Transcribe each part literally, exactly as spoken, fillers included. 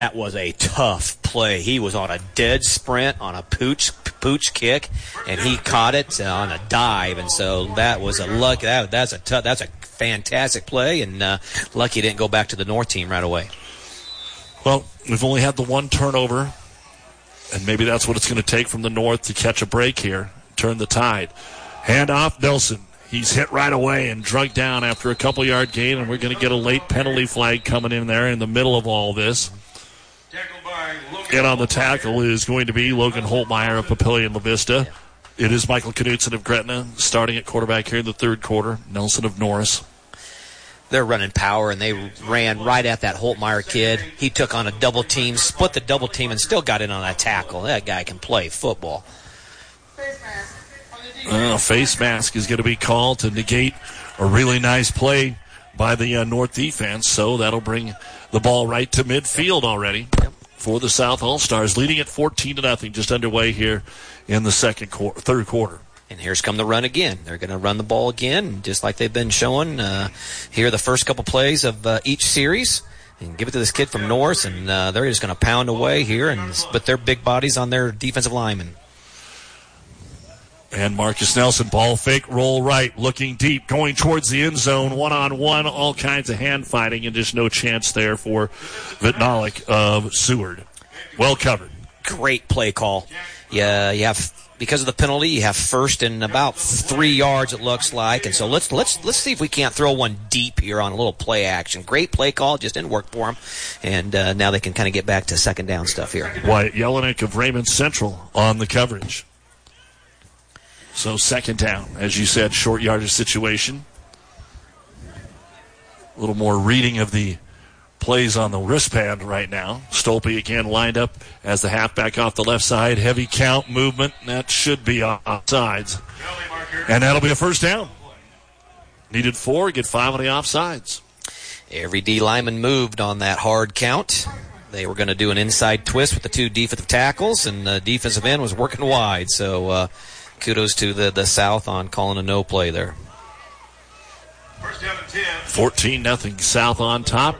That was a tough play. He was on a dead sprint, on a pooch pooch kick, and he caught it on a dive. And so that was a luck. That, that's a tough, that's a fantastic play, and uh, lucky he didn't go back to the North team right away. Well, we've only had the one turnover, and maybe that's what it's going to take from the North to catch a break here, turn the tide. Handoff, Nelson. He's hit right away and drugged down after a couple yard gain, and we're going to get a late penalty flag coming in there in the middle of all this. And on the tackle is going to be Logan Holtmeyer of Papillion La Vista. It is Michael Knutson of Gretna starting at quarterback here in the third quarter. Nelson of Norris. They're running power, and they ran right at that Holtmeyer kid. He took on a double team, split the double team, and still got in on that tackle. That guy can play football. Uh, face mask is going to be called to negate a really nice play by the uh, North defense, so that'll bring the ball right to midfield already for the South All-Stars, leading at fourteen to nothing, just underway here in the second quarter, third quarter. And here's come the run again. They're going to run the ball again, just like they've been showing uh, here the first couple plays of uh, each series. And give it to this kid from Norris, and uh, they're just going to pound away here and put their big bodies on their defensive linemen. And Marcus Nelson, ball fake, roll right, looking deep, going towards the end zone, one-on-one, all kinds of hand fighting, and just no chance there for Vitnalik of Seward. Well covered. Great play call. Yeah, you have, because of the penalty, you have first and about three yards, it looks like. And so let's let's let's see if we can't throw one deep here on a little play action. Great play call, just didn't work for them. And uh, now they can kind of get back to second down stuff here. Wyatt Jelinek of Raymond Central on the coverage. So second down, as you said, short yardage situation. A little more reading of the plays on the wristband right now. Stolpe again lined up as the halfback off the left side. Heavy count movement. That should be off sides. And that'll be a first down. Needed four, get five on the offsides. Every D lineman moved on that hard count. They were going to do an inside twist with the two defensive tackles, and the defensive end was working wide. So, uh, kudos to the, the South on calling a no play there. fourteen nothing South on top.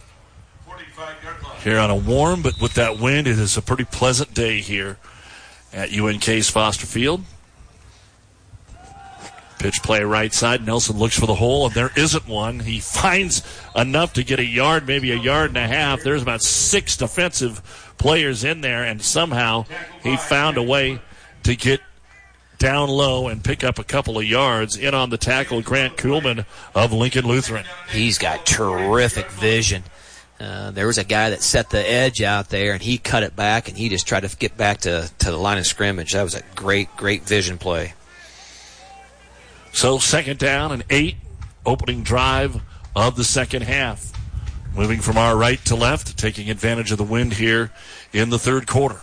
Here on a warm, but with that wind, it is a pretty pleasant day here at U N K's Foster Field. Pitch play right side. Nelson looks for the hole, and there isn't one. He finds enough to get a yard, maybe a yard and a half. There's about six defensive players in there, and somehow he found a way to get down low and pick up a couple of yards. In on the tackle, Grant Kuhlman of Lincoln Lutheran. He's got terrific vision. Uh, there was a guy that set the edge out there, and he cut it back, and he just tried to get back to, to the line of scrimmage. That was a great, great vision play. So second down and eight, opening drive of the second half. Moving from our right to left, taking advantage of the wind here in the third quarter.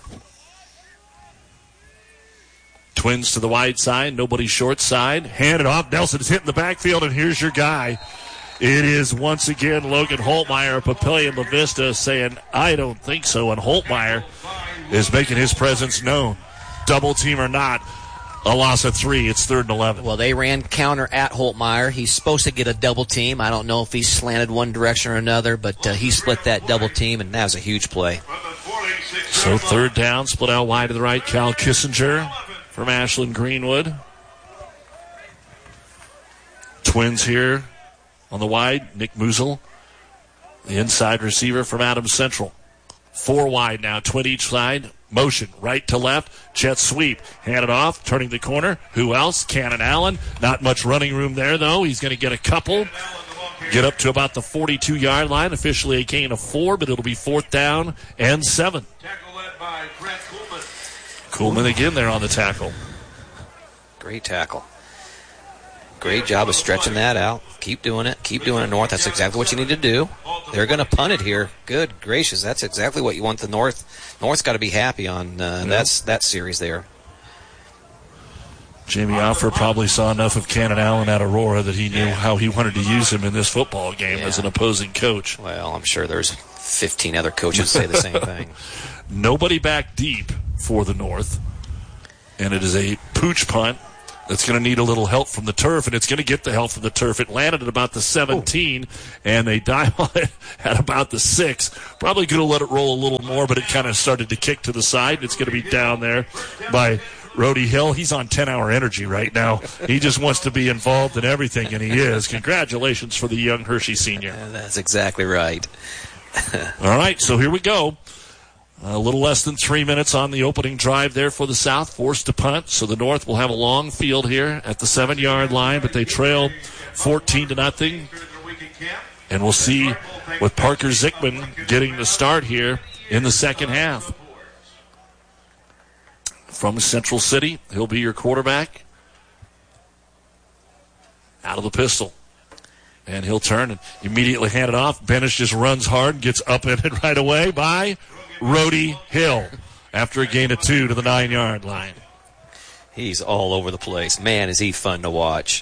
Twins to the wide side, nobody short side. Hand it off. Nelson's hitting the backfield, and here's your guy. It is once again Logan Holtmeyer of Papillion La Vista saying, I don't think so. And Holtmeyer is making his presence known. Double team or not, a loss of three. It's third and eleven. Well, they ran counter at Holtmeyer. He's supposed to get a double team. I don't know if he slanted one direction or another, but uh, he split that double team, and that was a huge play. So third down, split out wide to the right. Cal Kissinger from Ashland Greenwood. Twins here on the wide. Nick Musil, the inside receiver from Adams Central. Four wide now, twin each side. Motion right to left. Jet sweep. Hand it off. Turning the corner. Who else? Cannon Allen. Not much running room there, though. He's going to get a couple. Get up to about the forty-two-yard line. Officially a gain of four, but it'll be fourth down and seven. Kuhlman again there on the tackle. Great tackle. Great job of stretching that out. Keep doing it. Keep doing it, North. That's exactly what you need to do. They're going to punt it here. Good gracious. That's exactly what you want the North. North's got to be happy on uh, yeah. that's that series there. Jamie Offer probably saw enough of Cannon Allen at Aurora that he knew how he wanted to use him in this football game yeah. as an opposing coach. Well, I'm sure there's fifteen other coaches say the same thing. Nobody back deep for the North. And it is a pooch punt It's going to need a little help from the turf, and it's going to get the help from the turf. It landed at about the seventeen, Ooh. And they dive on it at about the six. Probably could have let it roll a little more, but it kind of started to kick to the side. It's going to be down there by Rhodey Hill. He's on ten-hour energy right now. He just wants to be involved in everything, and he is. Congratulations for the young Hershey senior. Yeah, that's exactly right. All right, so here we go. A little less than three minutes on the opening drive there for the South, forced to punt. So the North will have a long field here at the seven-yard line, but they trail fourteen to nothing. And we'll see with Parker Zickman getting the start here in the second half. From Central City, he'll be your quarterback. Out of the pistol. And he'll turn and immediately hand it off. Benish just runs hard, gets up in it right away by Rhodey Hill after a gain of two to the nine-yard line. He's all over the place. Man, is he fun to watch.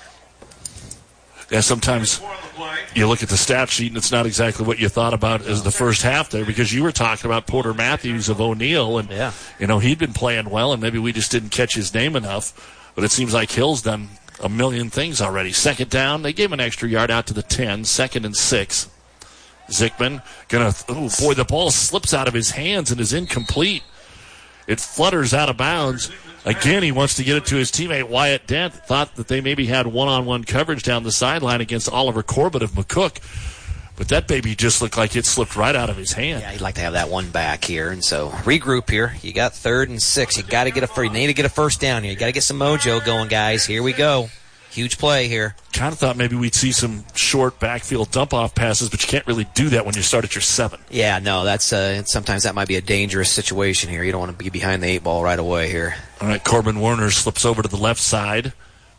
Yeah, sometimes you look at the stat sheet and it's not exactly what you thought about as the first half there, because you were talking about Porter Matthews of O'Neill, and yeah. you know he'd been playing well, and maybe we just didn't catch his name enough. But it seems like Hill's done a million things already. Second down, they gave him an extra yard out to the ten. Second and six. Zickman gonna, oh boy, the ball slips out of his hands and is incomplete. It flutters out of bounds. Again, he wants to get it to his teammate Wyatt Dent. Thought that they maybe had one-on-one coverage down the sideline against Oliver Corbett of McCook. But that baby just looked like it slipped right out of his hand. Yeah, he'd like to have that one back here. And so regroup here. You got third and six. You got to get a first. You need to get a first down here. You got to get some mojo going, guys. Here we go. Huge play here. Kind of thought maybe we'd see some short backfield dump-off passes, but you can't really do that when you start at your seven. Yeah, no, that's uh, sometimes that might be a dangerous situation here. You don't want to be behind the eight ball right away here. All right, Corbin Werner slips over to the left side,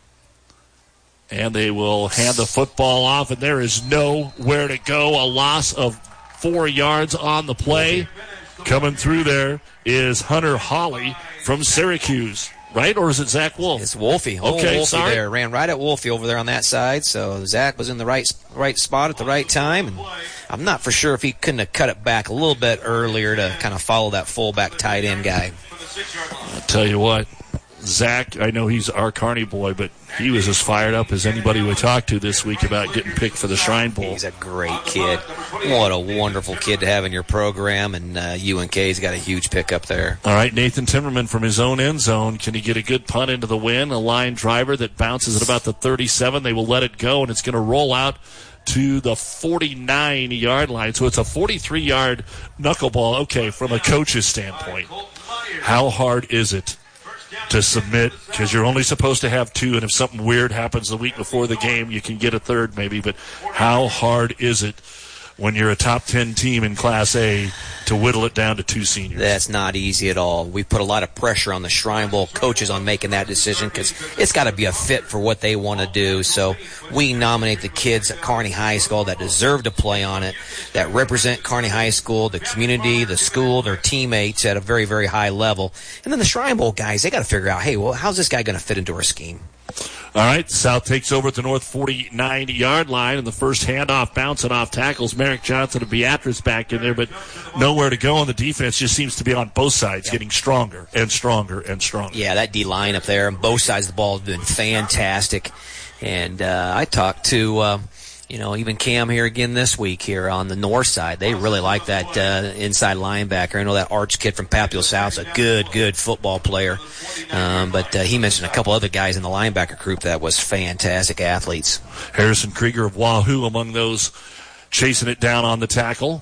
and they will hand the football off, and there is nowhere to go. A loss of four yards on the play. Coming through there is Hunter Hawley from Syracuse. Right, or is it Zach Wolf? It's Wolfie. Oh, okay, Wolfie sorry. There ran right at Wolfie over there on that side. So Zach was in the right right spot at the right time. And I'm not for sure if he couldn't have cut it back a little bit earlier to kind of follow that fullback tight end guy. I'll tell you what, Zach, I know he's our Kearney boy, but he was as fired up as anybody we talked to this week about getting picked for the Shrine Bowl. He's a great kid. What a wonderful kid to have in your program, and uh, U N K's got a huge pickup there. All right, Nathan Timmerman from his own end zone. Can he get a good punt into the wind? A line driver that bounces at about the thirty-seven. They will let it go, and it's going to roll out to the forty-nine-yard line. So it's a forty-three-yard knuckleball. Okay, from a coach's standpoint, how hard is it to submit, because you're only supposed to have two, and if something weird happens the week before the game, you can get a third maybe, but how hard is it when you're a top ten team in Class A to whittle it down to two seniors? That's not easy at all. We put a lot of pressure on the Shrine Bowl coaches on making that decision because it's got to be a fit for what they want to do. So we nominate the kids at Kearney High School that deserve to play on it, that represent Kearney High School, the community, the school, their teammates at a very, very high level. And then the Shrine Bowl guys, they got to figure out, hey, well, how's this guy going to fit into our scheme? All right, South takes over at the North forty-nine-yard line, and the first handoff bouncing off tackles. Merrick Johnson and Beatrice back in there, but nowhere to go on the defense. Just seems to be on both sides, yeah. Getting stronger and stronger and stronger. Yeah, that D-line up there on both sides of the ball has been fantastic. And uh, I talked to, uh, you know, even Cam here again this week here on the north side. They really like that uh, inside linebacker. I know that Arch kid from Papio South's a good, good football player. Um, but uh, he mentioned a couple other guys in the linebacker group that was fantastic athletes. Harrison Krieger of Wahoo among those chasing it down on the tackle.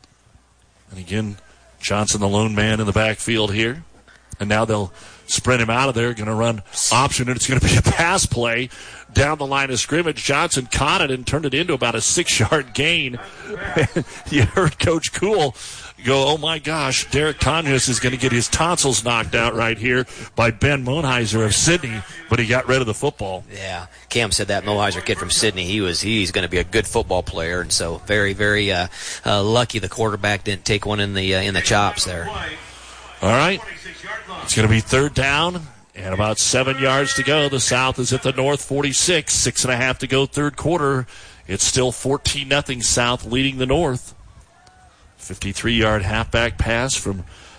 And again, Johnson the lone man in the backfield here. And now they'll sprint him out of there, going to run option, and it's going to be a pass play down the line of scrimmage. Johnson caught it and turned it into about a six-yard gain. You heard Coach Cool go, oh, my gosh, Derek Conyers is going to get his tonsils knocked out right here by Ben Monheiser of Sydney, but he got rid of the football. Yeah, Cam said that Monheiser kid from Sydney, he was he's going to be a good football player, and so very, very uh, uh, lucky the quarterback didn't take one in the uh, in the chops there. All right. It's going to be third down and about seven yards to go. The South is at the North forty-six. Six and a half to go third quarter. It's still fourteen nothing South leading the North. fifty-three-yard halfback pass from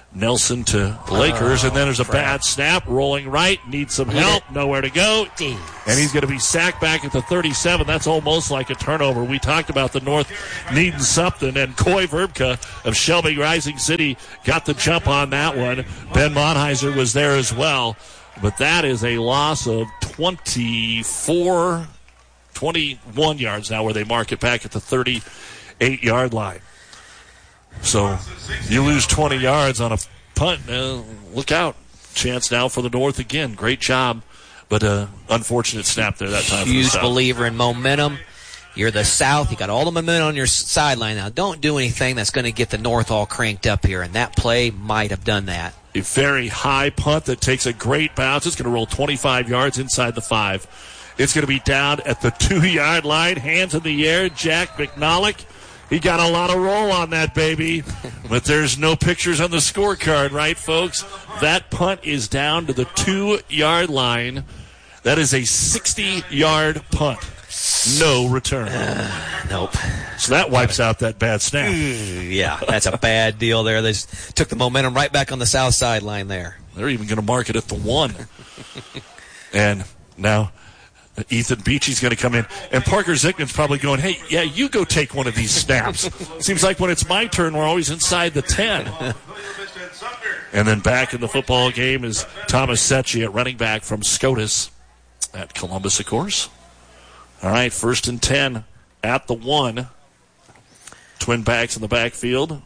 Nelson to Lakers, oh, and then there's a crap. bad snap, rolling right, needs some help, nowhere to go. Jeez. And he's going to be sacked back at the thirty-seven. That's almost like a turnover. We talked about the North needing something, and Coy Verbka of Shelby Rising City got the jump on that one. Ben Monheiser was there as well. But that is a loss of twenty-four, twenty-one yards now, where they mark it back at the thirty-eight-yard line. So you lose twenty yards on a punt. Uh, look out. Chance now for the North again. Great job, but uh, unfortunate snap there that time. Huge for the believer in momentum. You're the South. You got all the momentum on your sideline now. Don't do anything that's going to get the North all cranked up here, and that play might have done that. A very high punt that takes a great bounce. It's going to roll twenty-five yards inside the five. It's going to be down at the two-yard line. Hands in the air. Jack McNollick. He got a lot of roll on that, baby. But there's no pictures on the scorecard, right, folks? That punt is down to the two-yard line. That is a sixty-yard punt. No return. Uh, nope. So that wipes out that bad snap. Yeah, that's a bad deal there. They just took the momentum right back on the south sideline there. They're even going to mark it at the one. And now Ethan Beachy's going to come in. And Parker Zickman's probably going, hey, yeah, you go take one of these snaps. Seems like when it's my turn, we're always inside the ten. And then back in the football game is Thomas Secchi at running back from SCOTUS at Columbus, of course. All right, first and ten at the one. Twin backs in the backfield.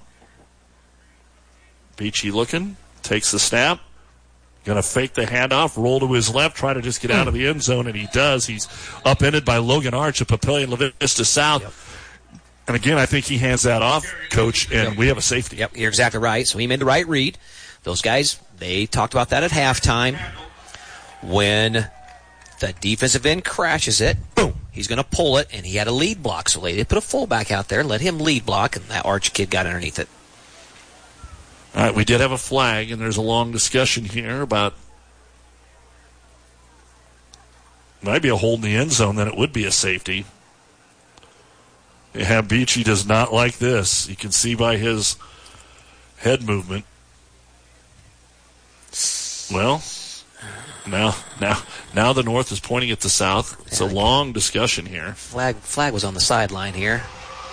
Beachy looking, takes the snap. Going to fake the handoff, roll to his left, try to just get out of the end zone, and he does. He's upended by Logan Arch of Papillion La Vista South. Yep. And again, I think he hands that off, Coach, and yep. we have a safety. Yep, you're exactly right. So he made the right read. Those guys, they talked about that at halftime. When the defensive end crashes it, boom, he's going to pull it, and he had a lead block. So they put a fullback out there, let him lead block, and that Arch kid got underneath it. All right, we did have a flag, and there's a long discussion here about might be a hold in the end zone, then it would be a safety. Yeah, Beachy does not like this. You can see by his head movement. Well, now, now, now the North is pointing at the South. It's a long discussion here. Flag, flag was on the sideline here.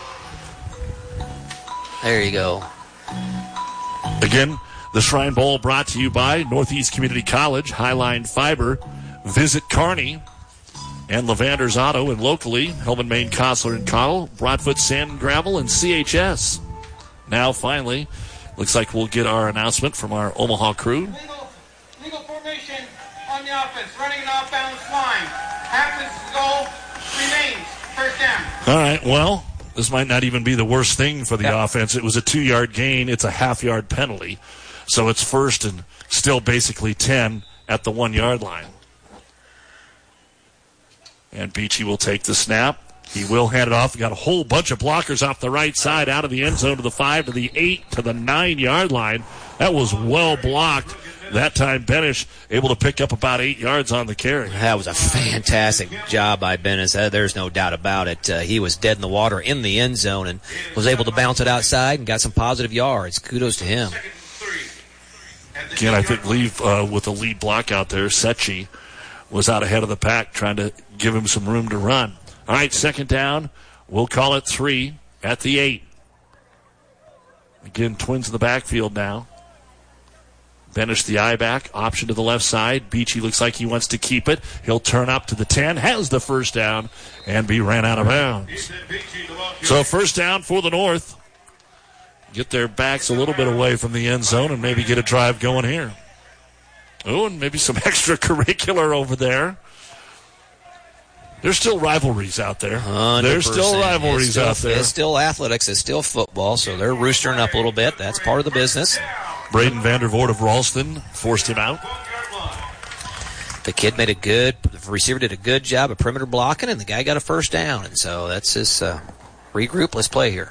There you go. Again, the Shrine Bowl brought to you by Northeast Community College, Highline Fiber, Visit Kearney, and Lavander's Auto, and locally, Hellman, Maine, Kostler, and Cottle, Broadfoot, Sand and Gravel, and C H S. Now, finally, looks like we'll get our announcement from our Omaha crew. Legal, legal formation on the offense, running an off-balance line. Half this goal remains. First down. All right, well, this might not even be the worst thing for the yep. offense. It was a two-yard gain. It's a half-yard penalty. So it's first and still basically ten at the one-yard line. And Beachy will take the snap. He will hand it off. Got a whole bunch of blockers off the right side, out of the end zone to the five, to the eight, to the nine-yard line. That was well blocked. That time, Benish able to pick up about eight yards on the carry. That was a fantastic job by Benish. There's no doubt about it. Uh, he was dead in the water in the end zone and was able to bounce it outside and got some positive yards. Kudos to him. Again, I think leave uh, with the lead block out there. Secchi was out ahead of the pack, trying to give him some room to run. All right, second down. We'll call it three at the eight. Again, Twins in the backfield now. Benish the eye back, option to the left side. Beachy looks like he wants to keep it. He'll turn up to the ten, has the first down, and be ran out of bounds. So first down for the North. Get their backs a little bit away from the end zone and maybe get a drive going here. Oh, and maybe some extracurricular over there. There's still rivalries out there. one hundred percent. There's still rivalries still, out there. It's still athletics. It's still football, so they're roostering up a little bit. That's part of the business. Braden Vandervoort of Ralston forced him out. The kid made a good, the receiver did a good job of perimeter blocking, and the guy got a first down. And so that's his uh, regroup. Let's play here.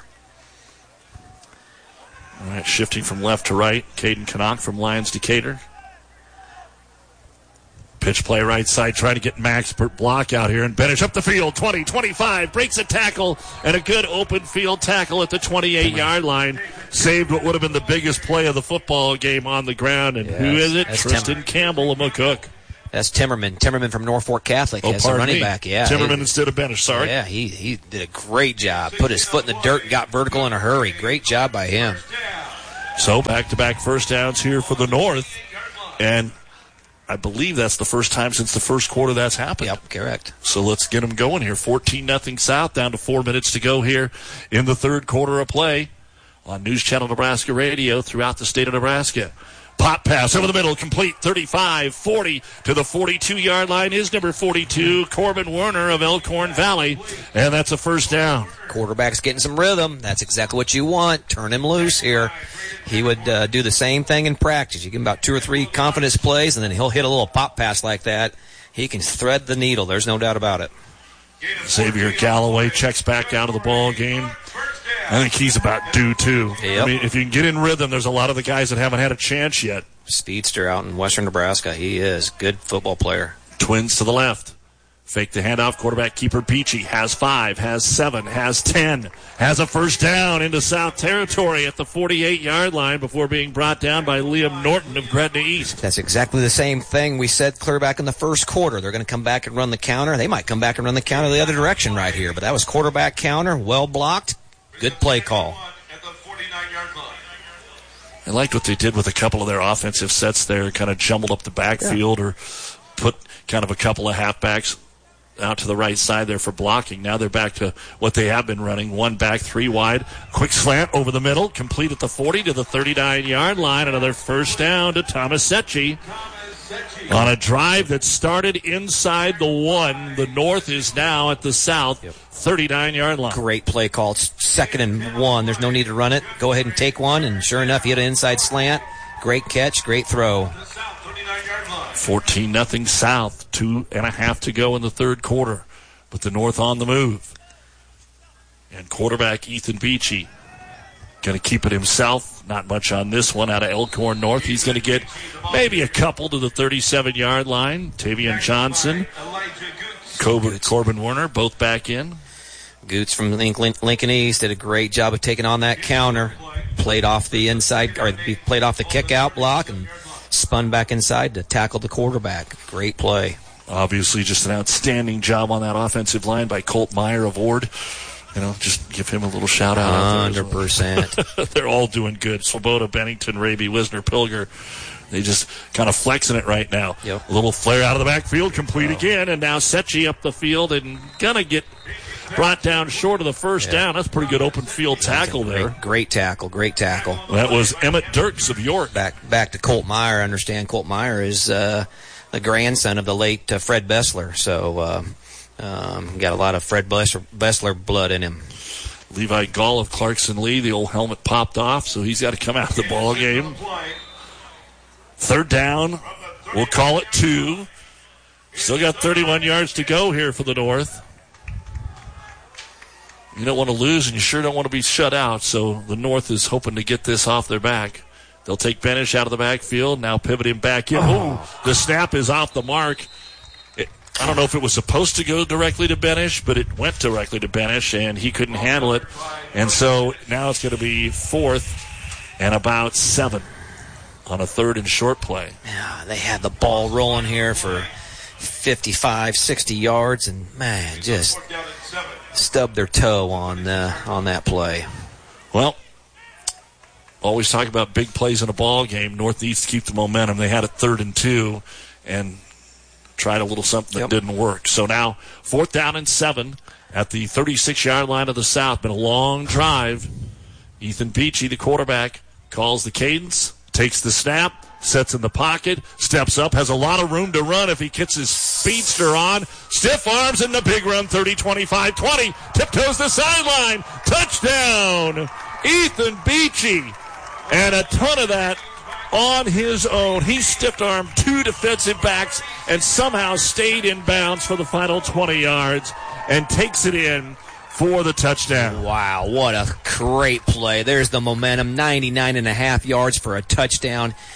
All right, shifting from left to right. Caden Canuck from Lions Decatur. Pitch play right side, trying to get Max Block out here, and Benish up the field, twenty, twenty-five, breaks a tackle, and a good open field tackle at the twenty-eight-yard line. Saved what would have been the biggest play of the football game on the ground, and yes, who is it? Tristan Tim- Campbell of McCook. That's Timmerman. Timmerman from Norfolk Catholic oh, as a running me. back. Yeah, Timmerman he, instead of Benish, sorry. Yeah, he, he did a great job. Put his foot in the dirt and got vertical in a hurry. Great job by him. So back-to-back first downs here for the North, and I believe that's the first time since the first quarter that's happened. Yep, correct. So let's get them going here. fourteen nothing South, down to four minutes to go here in the third quarter of play on News Channel Nebraska Radio throughout the state of Nebraska. Pop pass over the middle, complete, thirty-five forty to the forty-two-yard line is number forty-two, Corbin Werner of Elkhorn Valley, and that's a first down. Quarterback's getting some rhythm. That's exactly what you want. Turn him loose here. He would uh, do the same thing in practice. You give him about two or three confidence plays, and then he'll hit a little pop pass like that. He can thread the needle. There's no doubt about it. Xavier Galloway checks back out of the ball game. I think he's about due, too. Yep. I mean, if you can get in rhythm, there's a lot of the guys that haven't had a chance yet. Speedster out in western Nebraska. He is. Good football player. Twins to the left. Fake the handoff. Quarterback keeper Peachy has five, has seven, has ten, has a first down into South Territory at the forty-eight-yard line before being brought down by Liam Norton of Gretna East. That's exactly the same thing we said clear back in the first quarter. They're going to come back and run the counter. They might come back and run the counter the other direction right here, but that was quarterback counter, well blocked. Good play call. I liked what they did with a couple of their offensive sets there, kind of jumbled up the backfield, yeah, or put kind of a couple of halfbacks out to the right side there for blocking. Now they're back to what they have been running. One back, three wide. Quick slant over the middle, complete at the forty to the thirty-nine-yard line. Another first down to Thomas Secchi. On a drive that started inside the one, the North is now at the South thirty-nine-yard line. Great play call. It's second and one. There's no need to run it. Go ahead and take one, and sure enough, he had an inside slant. Great catch, great throw. fourteen nothing South. Two and a half to go in the third quarter. But the North on the move. And quarterback Ethan Beachy going to keep it himself. Not much on this one out of Elkhorn North. He's going to get maybe a couple to the thirty-seven-yard line. Tavian Johnson, Corbin, Corbin Werner, both back in. Goots from Lincoln, Lincoln East did a great job of taking on that counter. Played off the inside, or played off the kick-out block and spun back inside to tackle the quarterback. Great play. Obviously, just an outstanding job on that offensive line by Colt Meyer of Ord. You know, just give him a little shout-out. one hundred percent. They're all doing good. Swoboda, Bennington, Raby, Wisner, Pilger. They just kind of flexing it right now. Yep. A little flare out of the backfield, complete oh. again, and now Secchi up the field and going to get brought down short of the first yeah. down. That's a pretty good open field tackle great, there. Great tackle, great tackle. That was Emmett Dirks of York. Back back to Colt Meyer. I understand Colt Meyer is uh, the grandson of the late uh, Fred Bessler, so uh, um, got a lot of Fred Bessler, Bessler blood in him. Levi Gall of Clarkson Lee, the old helmet popped off, so he's got to come out of the ball game. Third down, we'll call it two. Still got thirty-one yards to go here for the North. You don't want to lose, and you sure don't want to be shut out, so the North is hoping to get this off their back. They'll take Benish out of the backfield, now pivot him back in. Oh, the snap is off the mark. It, I don't know if it was supposed to go directly to Benish, but it went directly to Benish, and he couldn't handle it. And so now it's going to be fourth and about seven on a third and short play. Yeah, they had the ball rolling here for fifty-five, sixty yards, and, man, just stubbed their toe on uh, on that play. Well, always talk about big plays in a ball game. Northeast keep the momentum. They had it third and two and tried a little something that yep. didn't work. So now fourth down and seven at the thirty-six-yard line of the South. Been a long drive. Ethan Beachy, the quarterback, calls the cadence, takes the snap, sets in the pocket, steps up, has a lot of room to run if he gets his speedster on. Stiff arms in the big run, thirty, twenty-five, twenty. Tiptoes the sideline. Touchdown, Ethan Beachy. And a ton of that on his own. He stiff-armed two defensive backs and somehow stayed in bounds for the final twenty yards and takes it in for the touchdown. Wow, what a great play. There's the momentum, ninety-nine and a half yards for a touchdown.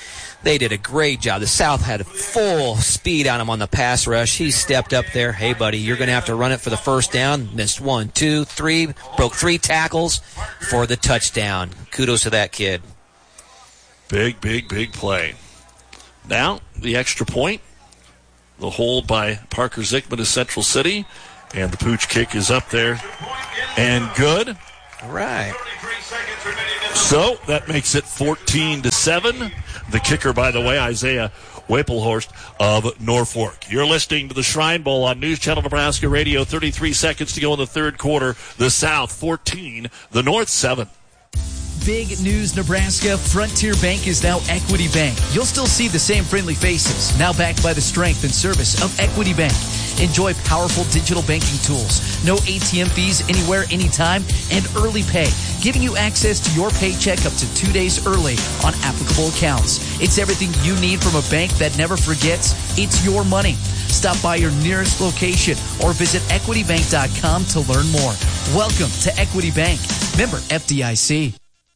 They did a great job. The South had full speed on him on the pass rush. He stepped up there. Hey, buddy, you're going to have to run it for the first down. Missed one, two, three, broke three tackles for the touchdown. Kudos to that kid. Big, big, big play. Now, the extra point. The hold by Parker Zickman to Central City. And the pooch kick is up there and good. All right. So that makes it fourteen to seven. The kicker, by the way, Isaiah Wapelhorst of Norfolk. You're listening to the Shrine Bowl on News Channel Nebraska Radio. thirty-three seconds to go in the third quarter. The South fourteen, the North seven. Big news, Nebraska. Frontier Bank is now Equity Bank. You'll still see the same friendly faces, now backed by the strength and service of Equity Bank. Enjoy powerful digital banking tools, no A T M fees anywhere, anytime, and early pay, giving you access to your paycheck up to two days early on applicable accounts. It's everything you need from a bank that never forgets. It's your money. Stop by your nearest location or visit equity bank dot com to learn more. Welcome to Equity Bank. Member F D I C.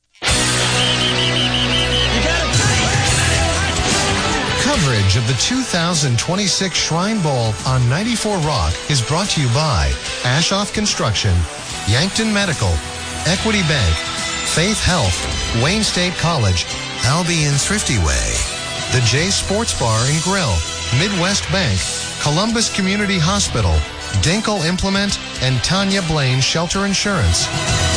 Coverage of the two thousand twenty-six Shrine Bowl on ninety-four Rock is brought to you by Ashoff Construction, Yankton Medical, Equity Bank, Faith Health, Wayne State College, Albion Thrifty Way, the Jay Sports Bar and Grill, Midwest Bank, Columbus Community Hospital, Dinkle Implement, and Tanya Blaine Shelter Insurance.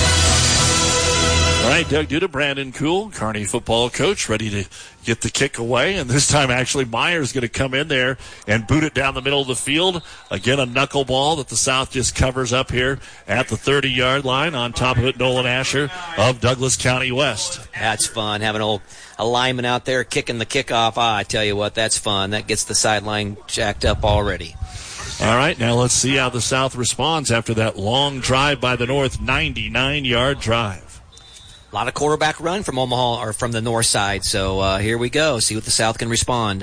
All right, Doug Duda, Brandon Kuhl, Kearney football coach, ready to get the kick away. And this time, actually, Myers going to come in there and boot it down the middle of the field. Again, a knuckleball that the South just covers up here at the thirty-yard line. On top of it, Nolan Asher of Douglas County West. That's fun, having old a lineman out there kicking the kickoff. Ah, I tell you what, that's fun. That gets the sideline jacked up already. All right, now let's see how the South responds after that long drive by the North, ninety-nine-yard drive. A lot of quarterback run from Omaha or from the north side. So uh, here we go. See what the South can respond.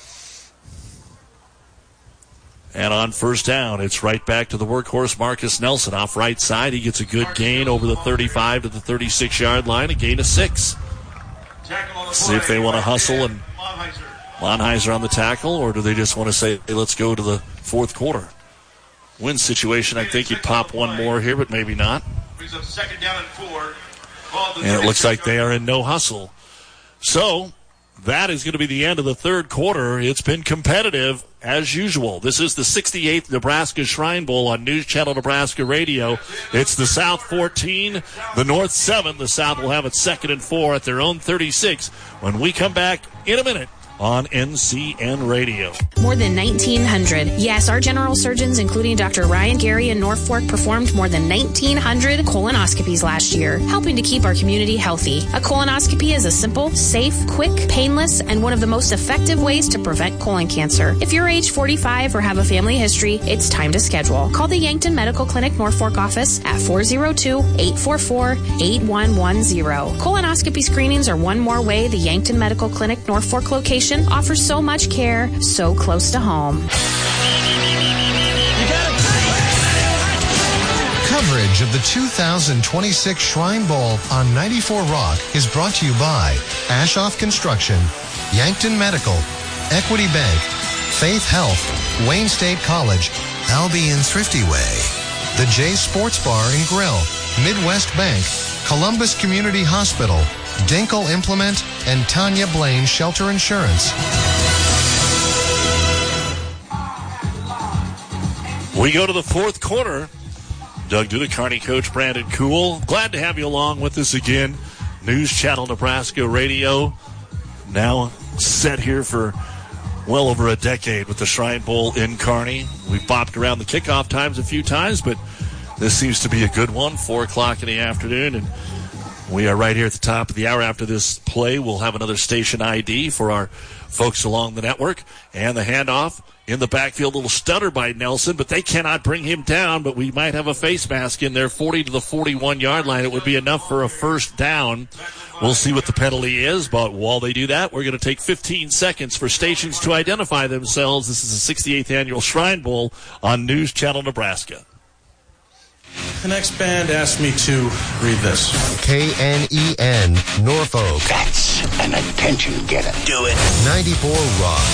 And on first down, it's right back to the workhorse Marcus Nelson off right side. He gets a good gain over the thirty-five to the thirty-six-yard line, a gain of six. See if they want to hustle and Lonheiser on the tackle, or do they just want to say, hey, let's go to the fourth quarter. Win situation, I think he'd pop one more here, but maybe not. Brings up second down and four. And it looks like they are in no hustle. So that is going to be the end of the third quarter. It's been competitive as usual. This is the sixty-eighth Nebraska Shrine Bowl on News Channel Nebraska Radio. It's the South fourteen, the North seven. The South will have it second and four at their own thirty-six when we come back in a minute on N C N Radio. More than nineteen hundred. Yes, our general surgeons, including Doctor Ryan Gary in Norfolk, performed more than nineteen hundred colonoscopies last year, helping to keep our community healthy. A colonoscopy is a simple, safe, quick, painless, and one of the most effective ways to prevent colon cancer. If you're age forty-five or have a family history, it's time to schedule. Call the Yankton Medical Clinic Norfolk office at four oh two, eight four four, eight one one zero. Colonoscopy screenings are one more way the Yankton Medical Clinic Norfolk location offers so much care so close to home. Coverage of the two thousand twenty-six Shrine Bowl on ninety-four Rock is brought to you by Ashoff Construction, Yankton Medical, Equity Bank, Faith Health, Wayne State College, Albion Thrifty Way, the Jay Sports Bar and Grill, Midwest Bank, Columbus Community Hospital, Dinkle Implement, and Tanya Blaine Shelter Insurance. We go to the fourth quarter. Doug Duda, Kearney coach Brandon Kuhl. Glad to have you along with us again. News Channel Nebraska Radio. Now set here for well over a decade with the Shrine Bowl in Kearney. We've bopped around the kickoff times a few times, but this seems to be a good one. Four o'clock in the afternoon, and we are right here at the top of the hour. After this play, we'll have another station I D for our folks along the network. And the handoff in the backfield, a little stutter by Nelson, but they cannot bring him down. But we might have a face mask in there, forty to the forty-one-yard line. It would be enough for a first down. We'll see what the penalty is, but while they do that, we're going to take fifteen seconds for stations to identify themselves. This is the sixty-eighth Annual Shrine Bowl on News Channel Nebraska. The next band asked me to read this. K N E N, Norfolk. That's an attention getter. Do it. ninety-four Rock.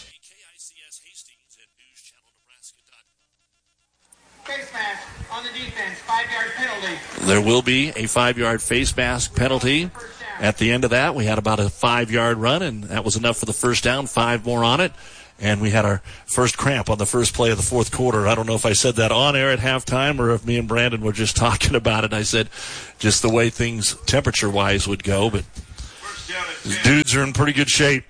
Face mask on the defense, five-yard penalty. There will be a five-yard face mask penalty. At the end of that, we had about a five-yard run, and that was enough for the first down, five more on it. And we had our first cramp on the first play of the fourth quarter. I don't know if I said that on air at halftime or if me and Brandon were just talking about it. I said just the way things temperature-wise would go, but these dudes are in pretty good shape.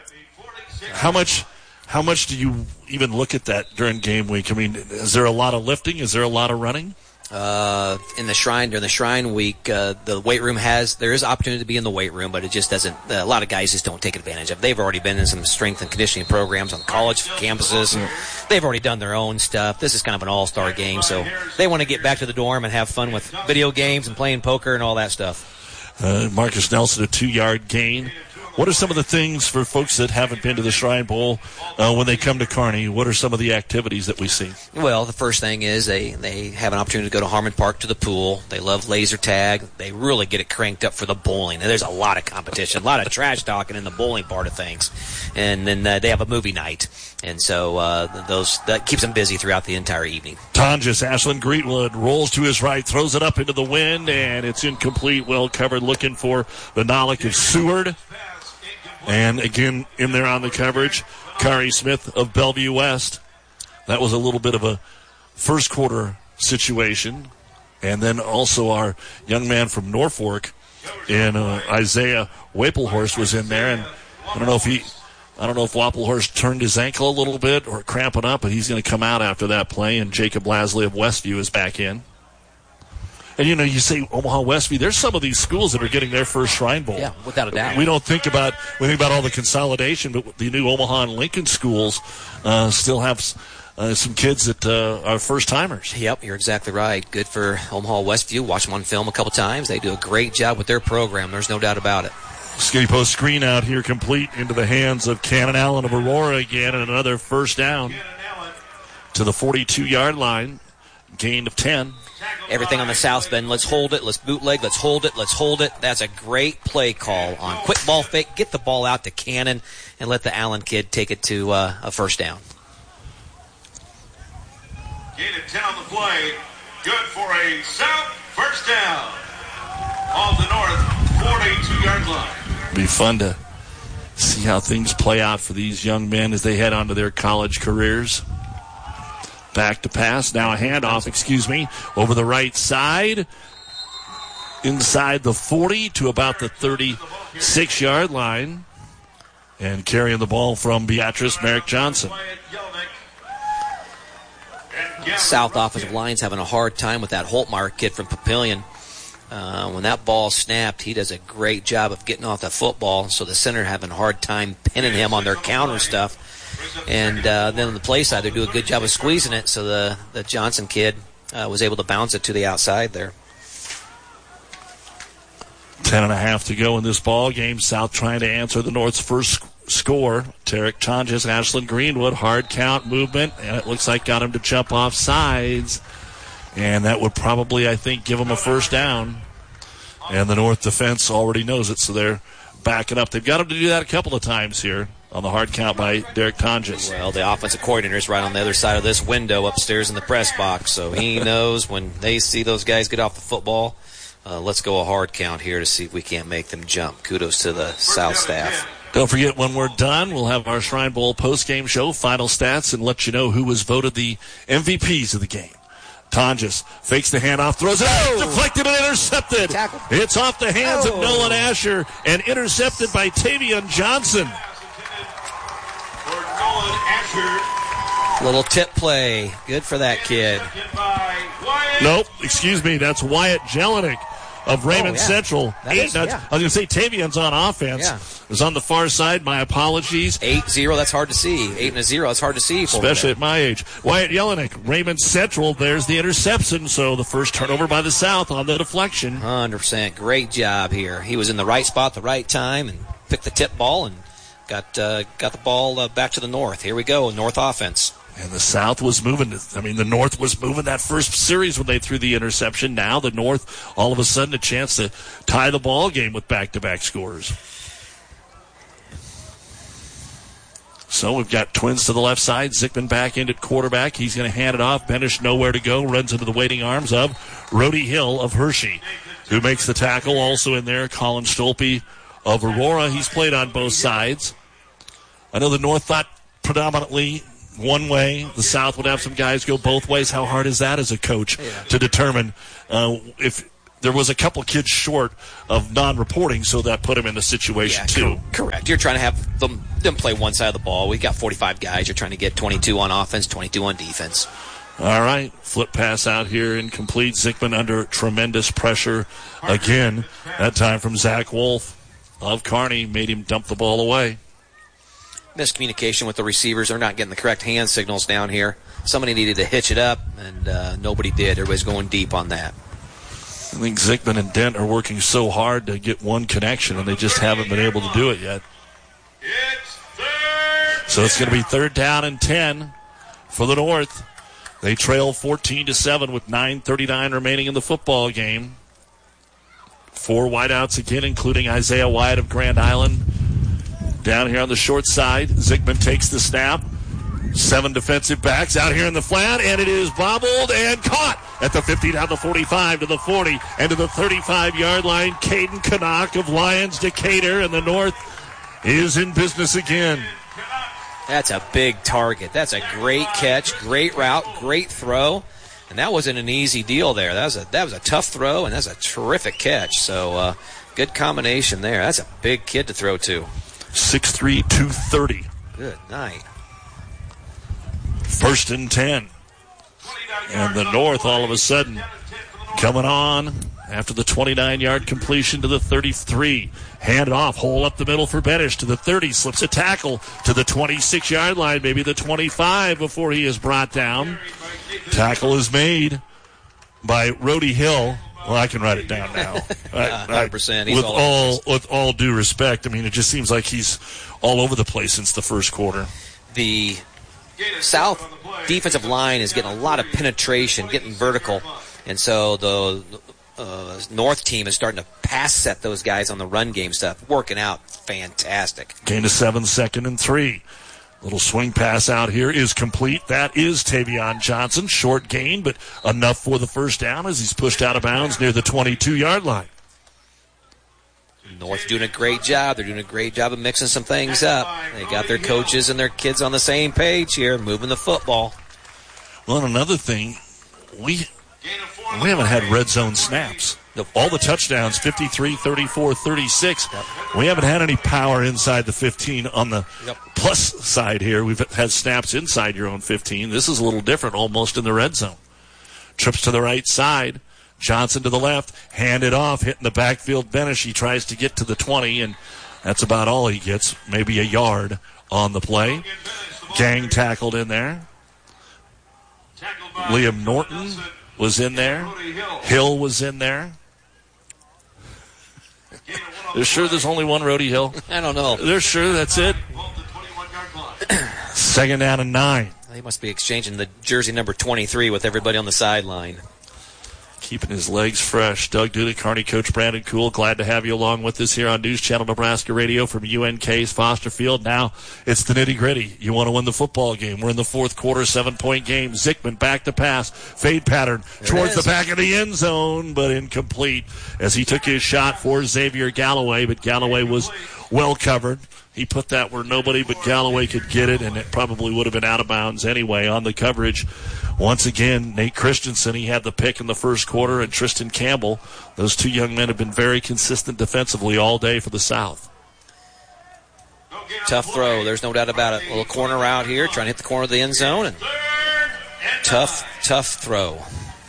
How much how much do you even look at that during game week? I mean, is there a lot of lifting? Is there a lot of running? Uh, in the Shrine, during the Shrine week, uh, the weight room has, there is opportunity to be in the weight room, but it just doesn't, a lot of guys just don't take advantage of it. They've already been in some strength and conditioning programs on college campuses. They've already done their own stuff. This is kind of an all-star game, so they want to get back to the dorm and have fun with video games and playing poker and all that stuff. Uh, Marcus Nelson, a two-yard gain. What are some of the things for folks that haven't been to the Shrine Bowl uh, when they come to Kearney? What are some of the activities that we see? Well, the first thing is they, they have an opportunity to go to Harmon Park to the pool. They love laser tag. They really get it cranked up for the bowling. And there's a lot of competition, a lot of trash talking in the bowling part of things. And then uh, they have a movie night. And so uh, those that keeps them busy throughout the entire evening. Tonjes, Ashland Greenwood rolls to his right, throws it up into the wind, and it's incomplete, well covered, looking for the Nolick of Seward. And again, in there on the coverage, Kari Smith of Bellevue West. That was a little bit of a first quarter situation. And then also our young man from Norfolk in uh, Isaiah Wapelhorst was in there. And I don't know if he, I don't know if Wapelhorst turned his ankle a little bit or cramping up, but he's going to come out after that play. And Jacob Lasley of Westview is back in. And, you know, you say Omaha Westview, there's some of these schools that are getting their first Shrine Bowl. Yeah, without a doubt. We don't think about, we think about all the consolidation, but the new Omaha and Lincoln schools uh, still have uh, some kids that uh, are first-timers. Yep, you're exactly right. Good for Omaha Westview. Watch them on film a couple times. They do a great job with their program. There's no doubt about it. Skinny post screen out here complete into the hands of Cannon Allen of Aurora again, and another first down to the forty-two-yard line. Gain of ten. Everything on the south bend. Let's hold it. Let's bootleg. Let's hold it. Let's hold it. That's a great play call on quick ball fake. Get the ball out to Cannon and let the Allen kid take it to uh, a first down. Gain of ten on the play. Good for a south first down on the north forty-two-yard line. Be fun to see how things play out for these young men as they head on to their college careers. Back to pass. Now a handoff, excuse me, over the right side. Inside the forty to about the thirty-six-yard line. And carrying the ball from Beatrice Merrick Johnson. South offensive line's having a hard time with that Holtmeyer kid from Papillion. Uh, when that ball snapped, he does a great job of getting off the football, so the center having a hard time pinning him on their counter stuff. And uh, then on the play side, they do a good job of squeezing it, so the, the Johnson kid uh, was able to bounce it to the outside there. Ten and a half to go in this ball game. South trying to answer the North's first score. Tarek Tonjes, Ashland Greenwood, hard count movement, and it looks like got him to jump off sides. And that would probably, I think, give him a first down. And the North defense already knows it, so they're backing up. They've got him to do that a couple of times here on the hard count by Derek Tonjes. Well, the offensive coordinator is right on the other side of this window upstairs in the press box, so he knows when they see those guys get off the football, uh, let's go a hard count here to see if we can't make them jump. Kudos to the South staff. Don't forget, when we're done, we'll have our Shrine Bowl post-game show, final stats, and let you know who was voted the M V Ps of the game. Tonjes fakes the handoff, throws it out, oh. deflected and intercepted. Tackle. It's off the hands oh. of Nolan Asher and intercepted by Tavion Johnson. Little tip play. Good for that kid. Nope, excuse me. That's Wyatt Jelinek of Raymond oh, yeah. Central. Eight, is, yeah. I was going to say Tavion's on offense. Yeah. It was on the far side. My apologies. Eight zero, that's hard to see. Eight and a zero, that's hard to see. Especially at my age. Wyatt Jelinek, Raymond Central. There's the interception. So the first turnover by the South on the deflection. one hundred percent. Great job here. He was in the right spot at the right time and picked the tip ball and got uh, got the ball uh, back to the North. Here we go, North offense. And the South was moving. I mean, the North was moving that first series when they threw the interception. Now the North, all of a sudden, a chance to tie the ball game with back-to-back scores. So we've got Twins to the left side. Zickman back in at quarterback. He's going to hand it off. Benish nowhere to go. Runs into the waiting arms of Rhodey Hill of Hershey, who makes the tackle. Also in there, Colin Stolpe of Aurora. He's played on both sides. I know the North thought predominantly one way. The South would have some guys go both ways. How hard is that as a coach yeah. to determine uh, if there was a couple kids short of non-reporting, so that put him in the situation, yeah, too. Co- correct. You're trying to have them, them play one side of the ball. We've got forty-five guys. You're trying to get twenty-two on offense, twenty-two on defense. All right. Flip pass out here, incomplete. Zickman under tremendous pressure again, that time from Zach Wolf of Kearney, made him dump the ball away. Miscommunication with the receivers. They're not getting the correct hand signals down here. Somebody needed to hitch it up, and uh, nobody did. Everybody's going deep on that. I think Zickman and Dent are working so hard to get one connection, and they just haven't been able to do it yet. So it's going to be third down and ten for the North. They trail fourteen to seven with nine thirty-nine remaining in the football game. Four wideouts again, including Isaiah Wyatt of Grand Island. Down here on the short side, Zickman takes the snap. Seven defensive backs out here in the flat, and it is bobbled and caught at the fifty, down the forty-five, to the forty, and to the thirty-five-yard line. Caden Canuck of Lions Decatur, and the North is in business again. That's a big target. That's a great catch, great route, great throw, and that wasn't an easy deal there. That was a that was a tough throw, and that's a terrific catch. So uh, good combination there. That's a big kid to throw to. six three, two thirty. Good night. First and ten. And the North all of a sudden coming on after the twenty-nine-yard completion to the thirty-three. Hand it off, hole up the middle for Benish to the thirty. Slips a tackle to the twenty-six-yard line, maybe the twenty-five before he is brought down. Tackle is made by Rhodey Hill. Well, I can write it down now. I, one hundred percent. I, with all, all with all due respect, I mean, it just seems like he's all over the place since the first quarter. The South defensive line is getting a lot of penetration, getting vertical, and so the uh, North team is starting to pass set those guys on the run game stuff. Working out fantastic. Gain to seven, second and three. Little swing pass out here is complete. That is Tavion Johnson. Short gain, but enough for the first down as he's pushed out of bounds near the twenty-two-yard line. North doing a great job. They're doing a great job of mixing some things up. They got their coaches and their kids on the same page here, moving the football. Well, and another thing, we we haven't had red zone snaps. All the touchdowns, fifty-three, thirty-four, thirty-six. Yep. We haven't had any power inside the fifteen on the yep. plus side here. We've had snaps inside your own fifteen. This is a little different, almost in the red zone. Trips to the right side. Johnson to the left. Hand it off. Hitting the backfield. Benish. He tries to get to the twenty, and that's about all he gets. Maybe a yard on the play. Gang tackled in there. Liam Norton was in there. Hill was in there. They're sure there's only one Rhodey Hill? I don't know. They're sure that's it. Second down and nine. They must be exchanging the jersey number twenty-three with everybody on the sideline. Keeping his legs fresh. Doug Duda, Kearney coach Brandon Kuhl, glad to have you along with us here on News Channel Nebraska Radio from U N K's Foster Field. Now it's the nitty-gritty. You want to win the football game. We're in the fourth quarter, seven-point game. Zickman back to pass. Fade pattern towards the back of the end zone, but incomplete as he took his shot for Xavier Galloway, but Galloway was well covered. He put that where nobody but Galloway could get it, and it probably would have been out of bounds anyway on the coverage. Once again, Nate Christensen, he had the pick in the first quarter, and Tristan Campbell. Those two young men have been very consistent defensively all day for the South. Tough throw, there's no doubt about it. A little corner out here, trying to hit the corner of the end zone, and tough, tough throw.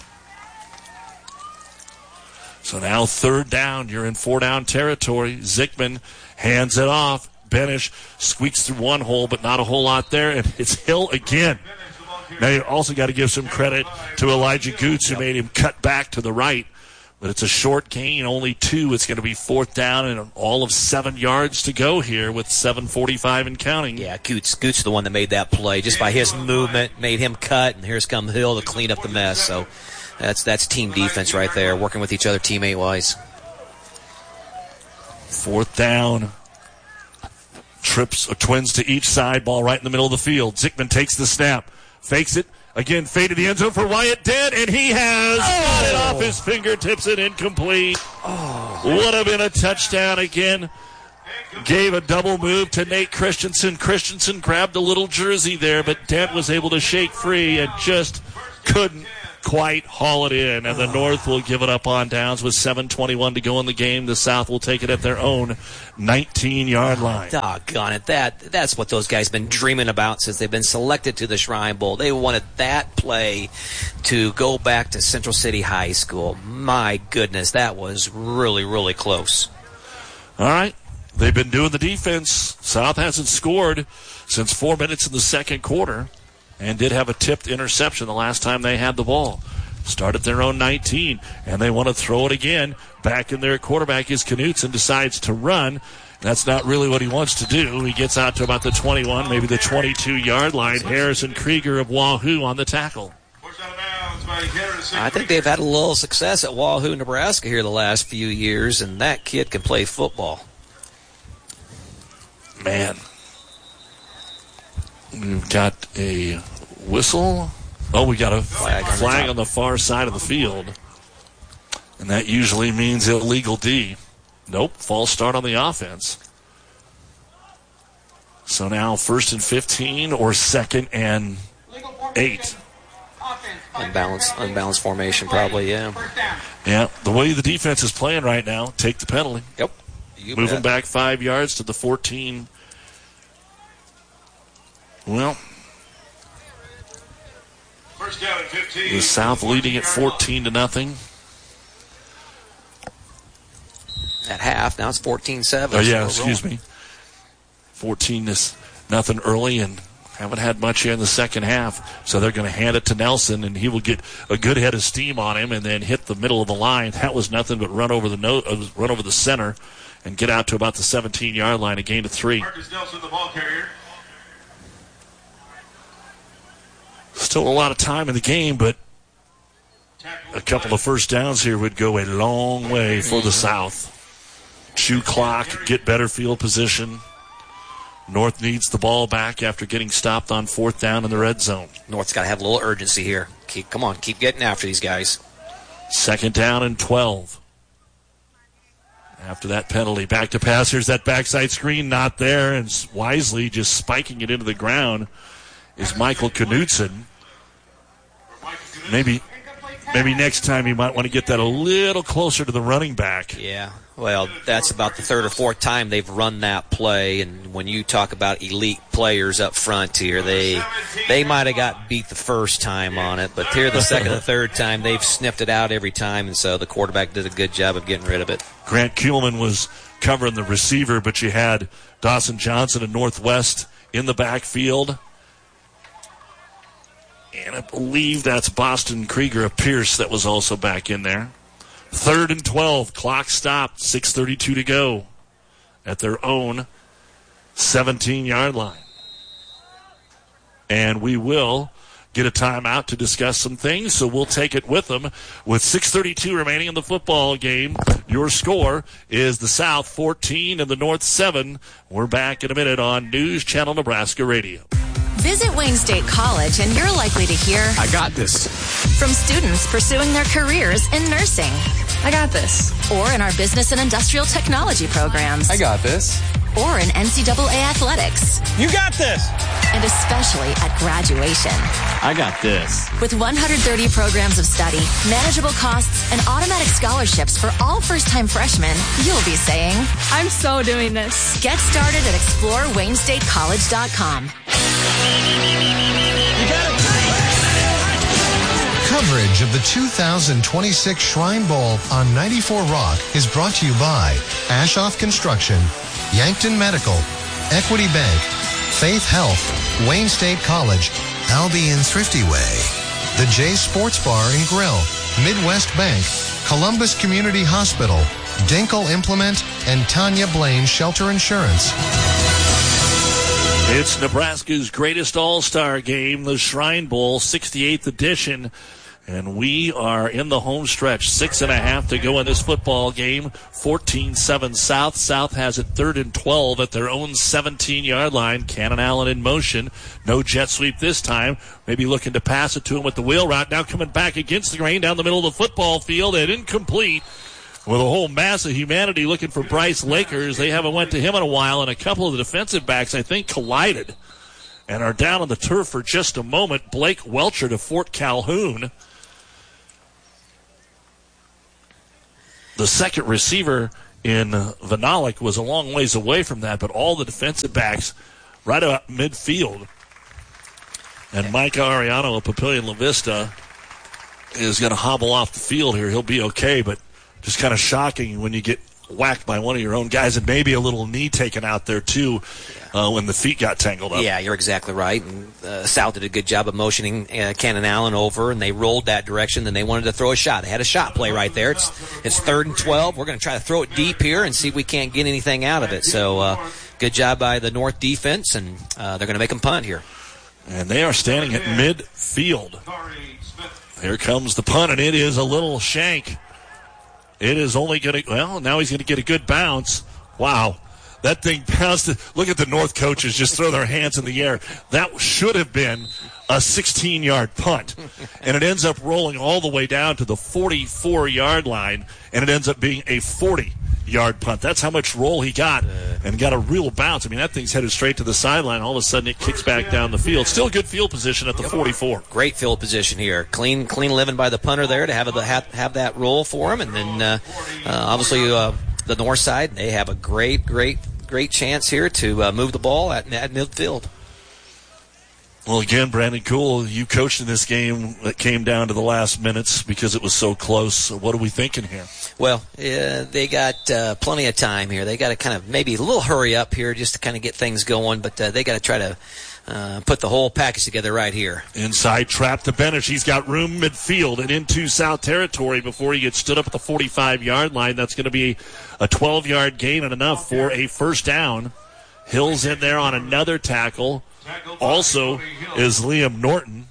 So now third down, you're in four-down territory. Zickman hands it off. Benish squeaks through one hole, but not a whole lot there, and it's Hill again. Now you also got to give some credit to Elijah Goots, who made him cut back to the right. But it's a short gain, only two. It's going to be fourth down and all of seven yards to go here with seven forty-five and counting. Yeah, Coots, Coots the one that made that play. Just by his movement, made him cut, and here's come Hill to clean up the mess. So that's that's team defense right there, working with each other teammate-wise. Fourth down. Trips, uh, twins to each side, ball right in the middle of the field. Zickman takes the snap, fakes it. Again, fade to the end zone for Wyatt Dent, and he has got it off his fingertips and incomplete. Oh. Would have been a touchdown again. Gave a double move to Nate Christensen. Christensen grabbed a little jersey there, but Dent was able to shake free and just couldn't quite haul it in. And the North will give it up on downs with seven twenty-one to go in the game. The South will take it at their own nineteen-yard line. Doggone it. That, that's what those guys have been dreaming about since they've been selected to the Shrine Bowl. They wanted that play to go back to Central City High School. My goodness, that was really, really close. All right. They've been doing the defense. South hasn't scored since four minutes in the second quarter. And did have a tipped interception the last time they had the ball. Start at their own nineteen, and they want to throw it again. Back in their quarterback is Knutson, decides to run. That's not really what he wants to do. He gets out to about the twenty-one, maybe the twenty-two-yard line. Harrison Krieger of Wahoo on the tackle. I think they've had a little success at Wahoo, Nebraska here the last few years, and that kid can play football. Man. We've got a whistle. Oh, we got a flag, flag on the far side of the field. And that usually means illegal D. Nope, false start on the offense. So now first and fifteen or second and eight. Unbalanced, unbalanced formation probably, yeah. Yeah, the way the defense is playing right now, take the penalty. Yep. Moving back five yards to the fourteen. Well, First down at fifteen. The South leading at fourteen to nothing. At half, now it's fourteen seven. Oh, yeah, excuse me. fourteen to nothing early, and haven't had much here in the second half. So they're going to hand it to Nelson, and he will get a good head of steam on him and then hit the middle of the line. That was nothing but run over the no, uh, run over the center and get out to about the seventeen-yard line, a gain of three. Marcus Nelson, the ball carrier. Still a lot of time in the game, but a couple of first downs here would go a long way for the South. Chew clock, get better field position. North needs the ball back after getting stopped on fourth down in the red zone. North's got to have a little urgency here. Keep, come on, keep getting after these guys. Second down and twelve. After that penalty, back to pass. Here's that backside screen, not there, and wisely just spiking it into the ground is Michael Knutson. Maybe maybe next time you might want to get that a little closer to the running back. Yeah, well, that's about the third or fourth time they've run that play, and when you talk about elite players up front here, they they might have got beat the first time on it, but here the second or third time, they've sniffed it out every time, and so the quarterback did a good job of getting rid of it. Grant Kuhlman was covering the receiver, but you had Dawson Johnson and Northwest in the backfield. And I believe that's Boston Krieger of Pierce that was also back in there. Third and twelve. Clock stopped. six thirty-two to go at their own seventeen-yard line. And we will get a timeout to discuss some things, so we'll take it with them. With six thirty-two remaining in the football game, your score is the South fourteen and the North seven. We're back in a minute on News Channel Nebraska Radio. Visit Wayne State College and you're likely to hear, I got this. From students pursuing their careers in nursing. I got this. Or in our business and industrial technology programs. I got this. Or in N C double A athletics. You got this. And especially at graduation. I got this. With one hundred thirty programs of study, manageable costs, and automatic scholarships for all first-time freshmen, you'll be saying, I'm so doing this. Get started at explore wayne state college dot com. Coverage of the two thousand twenty-six Shrine Bowl on ninety-four Rock is brought to you by Ashoff Construction, Yankton Medical, Equity Bank, Faith Health, Wayne State College, Albion Thrifty Way, the Jay's Sports Bar and Grill, Midwest Bank, Columbus Community Hospital, Dinkle Implement, and Tanya Blaine Shelter Insurance. It's Nebraska's greatest all-star game, the Shrine Bowl, sixty-eighth edition. And we are in the home stretch. Six and a half to go in this football game. fourteen seven South. South has it third and twelve at their own seventeen-yard line. Cannon Allen in motion. No jet sweep this time. Maybe looking to pass it to him with the wheel route. Now coming back against the grain down the middle of the football field and incomplete. With a whole mass of humanity looking for Bryce Lakers. They haven't went to him in a while, and a couple of the defensive backs, I think, collided and are down on the turf for just a moment. Blake Welcher to Fort Calhoun. The second receiver in Vanalik was a long ways away from that, but all the defensive backs right about midfield. And Micah Ariano of Papillion La Vista is going to hobble off the field here. He'll be okay, but just kind of shocking when you get whacked by one of your own guys, and maybe a little knee taken out there too uh, when the feet got tangled up. Yeah, you're exactly right. And uh, South did a good job of motioning uh, Cannon Allen over, and they rolled that direction. Then they wanted to throw a shot. They had a shot play right there. It's it's third and twelve. We're going to try to throw it deep here and see if we can't get anything out of it. So uh, good job by the North defense, and uh, they're going to make them punt here. And they are standing at midfield. Here comes the punt, and it is a little shank. It is only going to, well, now he's going to get a good bounce. Wow. That thing bounced. Look at the North coaches just throw their hands in the air. That should have been a sixteen-yard punt. And it ends up rolling all the way down to the forty-four-yard line, and it ends up being a forty-yard punt. That's how much roll he got, and got a real bounce. I mean, that thing's headed straight to the sideline. All of a sudden, it kicks back down the field. Still good field position at the forty-four. Great field position here. Clean clean living by the punter there to have, a, have, have that roll for him. And then, uh, uh, obviously, uh, the north side, they have a great, great, great chance here to uh, move the ball at, at midfield. Well, again, Brandon Cool, you coached in this game that came down to the last minutes because it was so close. So what are we thinking here? Well, uh, they got uh, plenty of time here. They got to kind of maybe a little hurry up here just to kind of get things going, but uh, they got to try to uh, put the whole package together right here. Inside trap to Benish. He's got room midfield and into South territory before he gets stood up at the forty-five-yard line. That's going to be a twelve-yard gain and enough for a first down. Hill's in there on another tackle. Also is Liam Norton.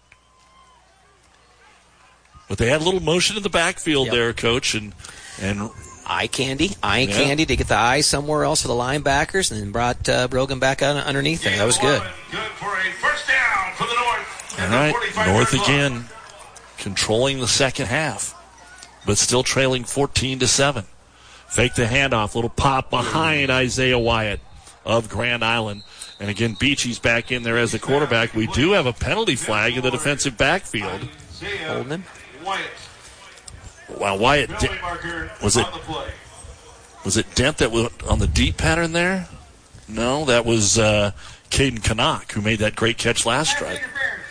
But they had a little motion in the backfield yep. there, Coach, and and eye candy, eye yeah. candy to get the eyes somewhere else for the linebackers, and then brought uh, Brogan back out underneath there. That was good. Good for a first down for the North. All right, North again, controlling the second half, but still trailing fourteen to seven. Fake the handoff, little pop behind Isaiah Wyatt of Grand Island. And again, Beachy's back in there as the quarterback. We do have a penalty flag in the defensive backfield. Holding him. Wow, Wyatt, De- was it was it Dent that was on the deep pattern there? No, that was uh, Caden Canuck who made that great catch last drive.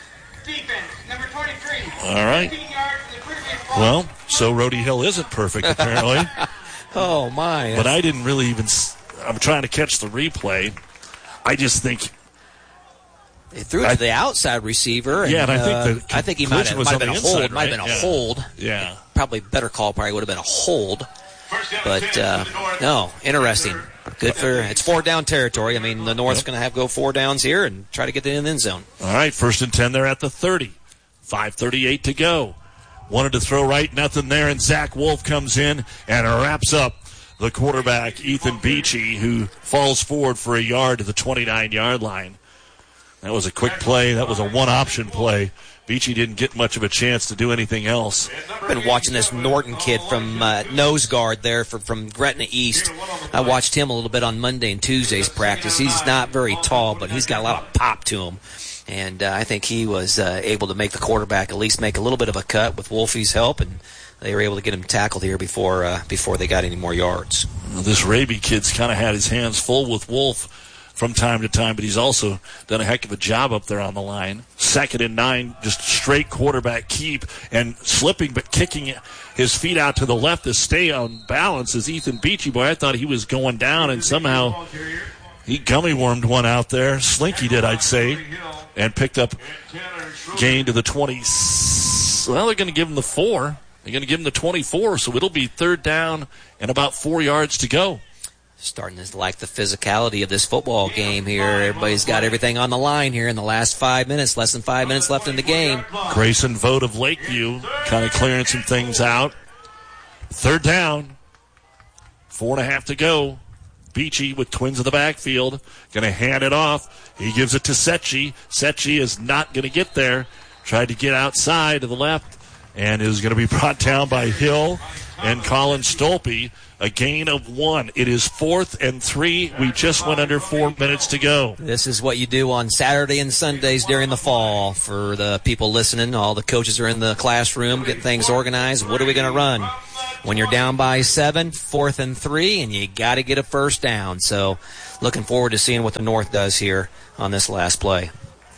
All right. Well, so Rhodey Hill isn't perfect apparently. Oh my! But I didn't really even. I'm trying to catch the replay. I just think they threw it I, to the outside receiver. And, yeah, and I think uh, the I think he might have, might have been a inside, hold. Right? Might have been a yeah. hold. Yeah. Probably better call. Probably would have been a hold. But uh, no, interesting. Good for it's four down territory. I mean, the North's yep. going to have go four downs here and try to get in the end zone. All right, first and ten. They're at the thirty. five thirty-eight to go. Wanted to throw right, nothing there, and Zach Wolf comes in and wraps up the quarterback, Ethan Beachy, who falls forward for a yard to the twenty-nine-yard line. That was a quick play. That was a one-option play. Beachy didn't get much of a chance to do anything else. I've been watching this Norton kid from uh, nose guard there from, from Gretna East. I watched him a little bit on Monday and Tuesday's practice. He's not very tall, but he's got a lot of pop to him. And uh, I think he was uh, able to make the quarterback at least make a little bit of a cut with Wolfie's help, and they were able to get him tackled here before uh, before they got any more yards. Well, this Raby kid's kind of had his hands full with Wolf from time to time, but he's also done a heck of a job up there on the line. Second and nine, just straight quarterback keep, and slipping but kicking his feet out to the left to stay on balance is Ethan Beachy. Boy, I thought he was going down, and somehow he gummy wormed one out there. Slinky did, I'd say, and picked up gain to the twenty. Well, they're going to give him the four. They're going to give him the twenty-four, so it'll be third down and about four yards to go. Starting to like the physicality of this football game here. Everybody's got everything on the line here in the last five minutes, less than five minutes left in the game. Grayson Vogt of Lakeview kind of clearing some things out. Third down, four and a half to go. Beachy with twins in the backfield, going to hand it off. He gives it to Secchi. Secchi is not going to get there. Tried to get outside to the left, and is going to be brought down by Hill and Colin Stolpe. A gain of one. It is fourth and three. We just went under four minutes to go. This is what you do on Saturday and Sundays during the fall. For the people listening, all the coaches are in the classroom getting things organized. What are we going to run? When you're down by seven, fourth and three, and you got to get a first down. So looking forward to seeing what the North does here on this last play.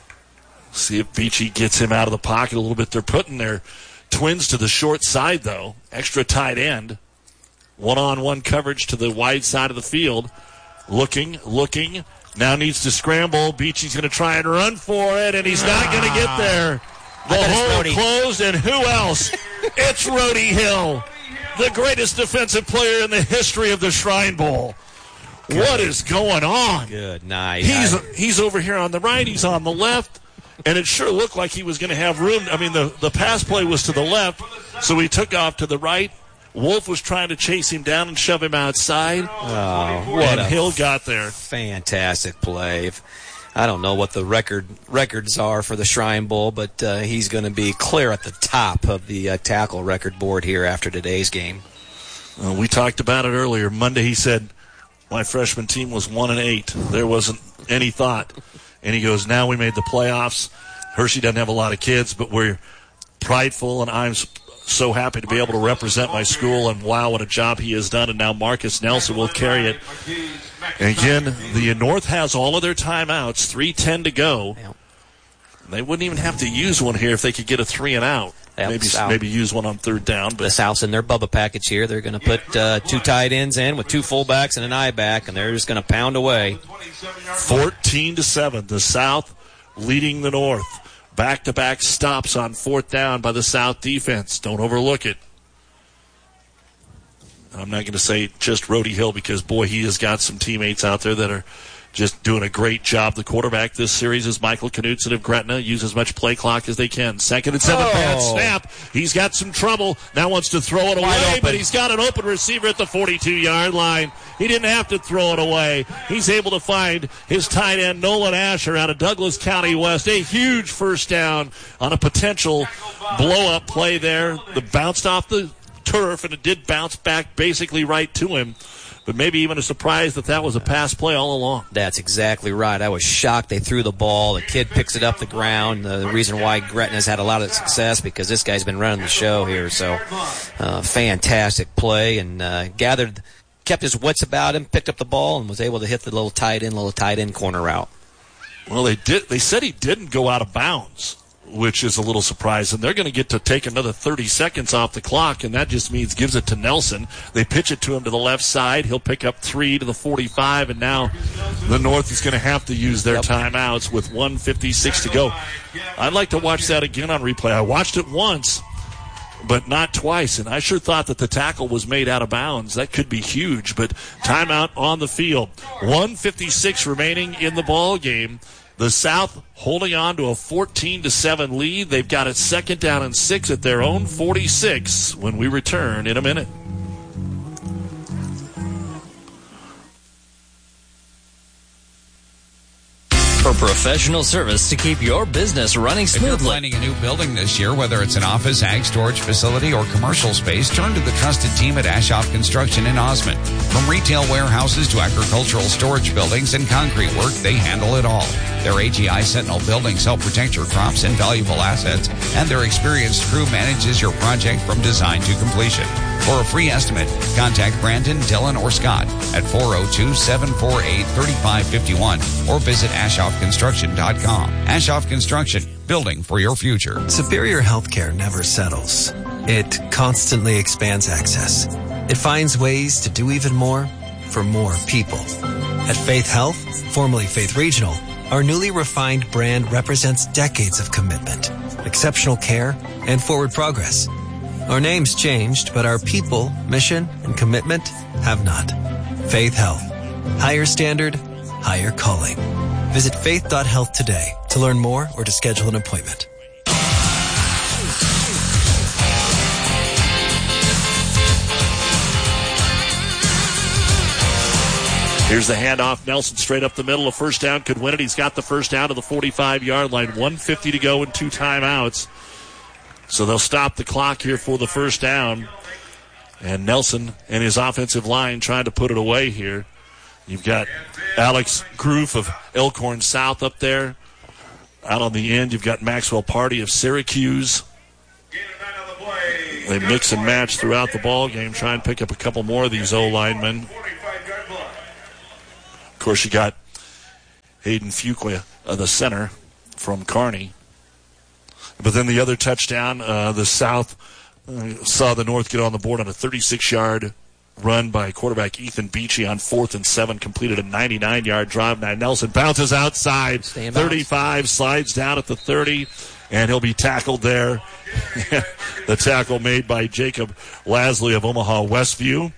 See if Beachy gets him out of the pocket a little bit. They're putting their twins to the short side, though. Extra tight end. One-on-one coverage to the wide side of the field. Looking, looking. Now needs to scramble. Beachy's going to try and run for it, and he's not going to get there. The hole closed, and who else? It's Rhodey Hill, the greatest defensive player in the history of the Shrine Bowl. Good. What is going on? Good night. He's, he's over here on the right. He's on the left. And it sure looked like he was going to have room. I mean, the, the pass play was to the left, so he took off to the right. Wolf was trying to chase him down and shove him outside. Oh, what and a Hill got there. Fantastic play. I don't know what the record records are for the Shrine Bowl, but uh, he's going to be clear at the top of the uh, tackle record board here after today's game. Uh, we talked about it earlier. Monday he said, my freshman team was one and eight. There wasn't any thought. And he goes, now we made the playoffs. Hershey doesn't have a lot of kids, but we're prideful, and I'm so happy to be able to represent my school, and wow, what a job he has done. And now Marcus Nelson will carry it. And again, the North has all of their timeouts, three ten to go. They wouldn't even have to use one here if they could get a three and out. Yep, maybe South. maybe use one on third down. But the South's in their Bubba package here. They're going to put uh, two tight ends in with two fullbacks and an eye back, and they're just going to pound away. fourteen to seven, the South leading the North. Back-to-back stops on fourth down by the South defense. Don't overlook it. I'm not going to say just Rhodey Hill because, boy, he has got some teammates out there that are just doing a great job. The quarterback this series is Michael Knutson of Gretna. Use as much play clock as they can. Second and seven, oh. Bad snap. He's got some trouble. Now wants to throw it away, but he's got an open receiver at the forty-two-yard line. He didn't have to throw it away. He's able to find his tight end, Nolan Asher, out of Douglas County West. A huge first down on a potential blow-up play there. The bounced off the turf, and it did bounce back basically right to him. But maybe even a surprise that that was a pass play all along. That's exactly right. I was shocked they threw the ball. The kid picks it up the ground. The reason why Gretna's had a lot of success because this guy's been running the show here. So uh, fantastic play and uh, gathered, kept his wits about him, picked up the ball, and was able to hit the little tight end, little tight end corner route. Well, they did. They said he didn't go out of bounds, which is a little surprising. They're going to get to take another thirty seconds off the clock, and that just means gives it to Nelson. They pitch it to him to the left side. He'll pick up three to the forty-five, and now the North is going to have to use their yep. timeouts with one fifty-six to go. I'd like to watch that again on replay. I watched it once, but not twice, and I sure thought that the tackle was made out of bounds. That could be huge, but timeout on the field. one fifty-six remaining in the ball game. The South holding on to a fourteen to seven lead. They've got it second down and six at their own forty-six when we return in a minute. For professional service to keep your business running smoothly. If you're planning a new building this year, whether it's an office, ag storage facility, or commercial space, turn to the trusted team at Ashoff Construction in Osmond. From retail warehouses to agricultural storage buildings and concrete work, they handle it all. Their A G I Sentinel buildings help protect your crops and valuable assets, and their experienced crew manages your project from design to completion. For a free estimate, contact Brandon, Dylan, or Scott at four oh two, seven four eight, three five five one or visit ashoff construction dot com. Ashoff Construction, building for your future. Superior Healthcare never settles. It constantly expands access. It finds ways to do even more for more people. At Faith Health, formerly Faith Regional, our newly refined brand represents decades of commitment, exceptional care, and forward progress. Our names changed, but our people, mission, and commitment have not. Faith Health. Higher standard, higher calling. Visit faith dot health today to learn more or to schedule an appointment. Here's the handoff. Nelson straight up the middle. A first down could win it. He's got the first down to the forty-five-yard line. one fifty to go and two timeouts. So they'll stop the clock here for the first down. And Nelson and his offensive line trying to put it away here. You've got Alex Groof of Elkhorn South up there. Out on the end, you've got Maxwell Party of Syracuse. They mix and match throughout the ball game, try and pick up a couple more of these O-linemen. Of course, you got Hayden Fuqua, uh, the center from Kearney. But then the other touchdown, uh, the South uh, saw the North get on the board on a thirty-six-yard run by quarterback Ethan Beachy on fourth and seven, completed a ninety-nine-yard drive. Now Nelson bounces outside, thirty-five, slides down at the thirty, and he'll be tackled there. The tackle made by Jacob Lasley of Omaha Westview.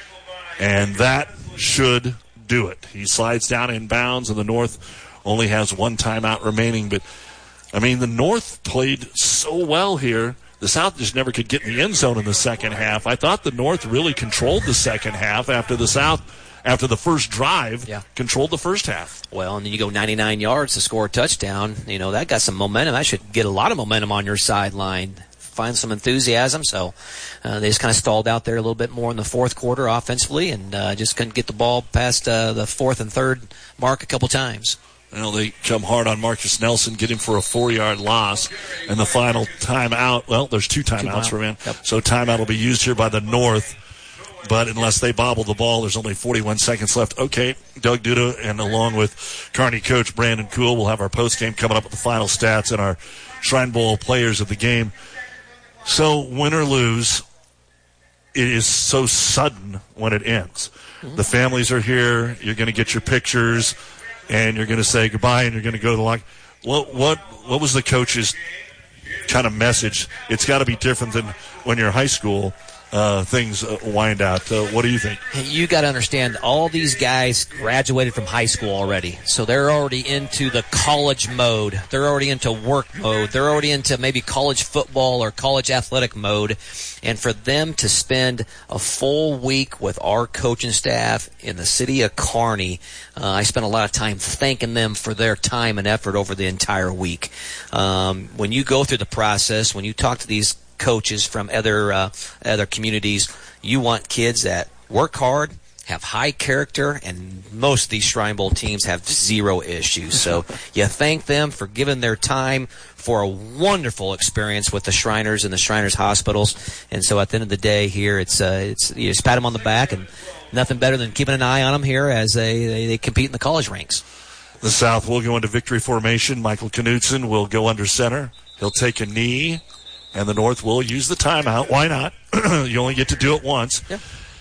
And that should do it. He slides down in bounds, and the North only has one timeout remaining. But, I mean, the North played so well here. The South just never could get in the end zone in the second half. I thought the North really controlled the second half after the South, after the first drive, yeah. controlled the first half. Well, and then you go ninety-nine yards to score a touchdown. You know, that got some momentum. That should get a lot of momentum on your sideline. Find some enthusiasm. So uh, they just kind of stalled out there a little bit more in the fourth quarter offensively and uh, just couldn't get the ball past uh, the fourth and third mark a couple times. Well, they come hard on Marcus Nelson, get him for a four-yard loss. And the final timeout, well, there's two timeouts for him. Yep. So timeout will be used here by the North. But unless they bobble the ball, there's only forty-one seconds left. Okay, Doug Duda and along with Kearney coach Brandon Kuhl, we'll have our postgame coming up with the final stats and our Shrine Bowl players of the game. So win or lose, it is so sudden when it ends. Mm-hmm. The families are here. You're going to get your pictures, and you're going to say goodbye, and you're going to go to the lock. What what what was the coach's kind of message? It's got to be different than when you're in high school. Uh, things uh, wind out. Uh, what do you think? You got to understand, all these guys graduated from high school already, so they're already into the college mode. They're already into work mode. They're already into maybe college football or college athletic mode. And for them to spend a full week with our coaching staff in the city of Kearney, uh, I spent a lot of time thanking them for their time and effort over the entire week. Um, when you go through the process, when you talk to these coaches from other uh, other communities, you want kids that work hard, have high character, and most of these Shrine Bowl teams have zero issues. So you thank them for giving their time for a wonderful experience with the Shriners and the Shriners hospitals. And so at the end of the day here, it's uh, it's you just pat them on the back, and nothing better than keeping an eye on them here as they, they, they compete in the college ranks. The South will go into victory formation. Michael Knudsen will go under center. He'll take a knee. And the North will use the timeout. Why not? You only get to do it once. Yeah.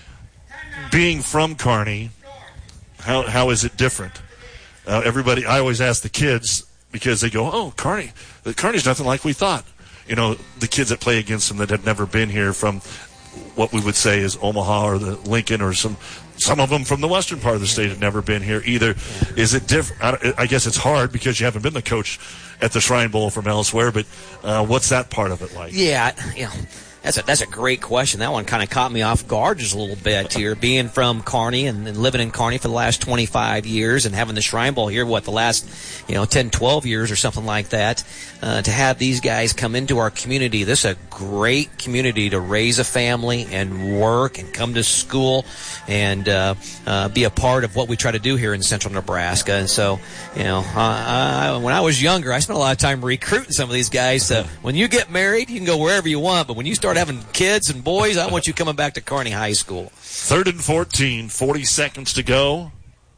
Being from Kearney, how how is it different? Uh, everybody, I always ask the kids because they go, "Oh, Kearney, Kearney's nothing like we thought." You know, the kids that play against them that have never been here from what we would say is Omaha or the Lincoln or some some of them from the western part of the state have never been here either. Is it different? I, I guess it's hard because you haven't been the coach at the Shrine Bowl from elsewhere, but uh, what's that part of it like? Yeah, you know, that's a that's a great question. That one kind of caught me off guard just a little bit here, being from Kearney and, and living in Kearney for the last twenty-five years and having the Shrine Bowl here, what, the last, you know, ten, twelve years or something like that. Uh, to have these guys come into our community, this is a great community to raise a family and work and come to school and uh, uh, be a part of what we try to do here in central Nebraska. And so, you know, uh, I, when I was younger, I spent a lot of time recruiting some of these guys. So when you get married, you can go wherever you want, but when you start having kids and boys, I want you coming back to Kearney High School. Third and fourteen, forty seconds to go.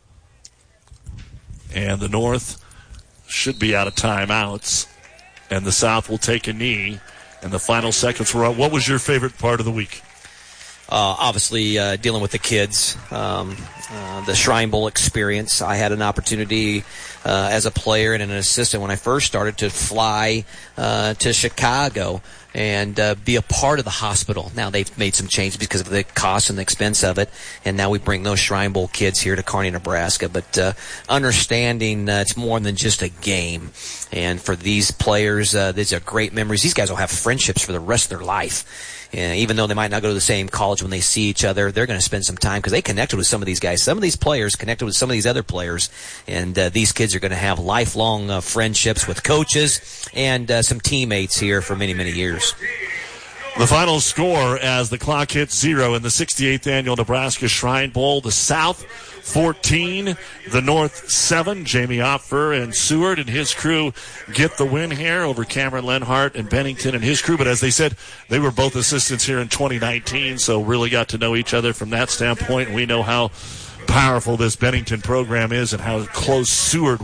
And the North should be out of timeouts. And the South will take a knee. And the final seconds were out. What was your favorite part of the week? Uh, obviously, uh, dealing with the kids, um, uh, the Shrine Bowl experience. I had an opportunity uh, as a player and an assistant when I first started to fly uh, to Chicago and uh, be a part of the hospital. Now they've made some changes because of the cost and the expense of it, and now we bring those Shrine Bowl kids here to Kearney, Nebraska. But uh, understanding uh, it's more than just a game, and for these players, uh, these are great memories. These guys will have friendships for the rest of their life. And even though they might not go to the same college, when they see each other, they're going to spend some time because they connected with some of these guys. Some of these players connected with some of these other players, and uh, these kids are going to have lifelong uh, friendships with coaches and uh, some teammates here for many, many years. The final score as the clock hits zero in the sixty-eighth Annual Nebraska Shrine Bowl. The South fourteen, the North seven. Jamie Opfer and Seward and his crew get the win here over Cameron Lenhart and Bennington and his crew. But as they said, they were both assistants here in twenty nineteen, so really got to know each other from that standpoint. We know how powerful this Bennington program is and how close Seward